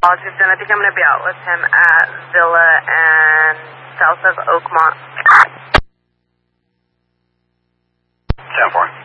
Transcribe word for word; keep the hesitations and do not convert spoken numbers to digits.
Houston, I think I'm going to be out with him at Villa and south of Oakmont. ten four.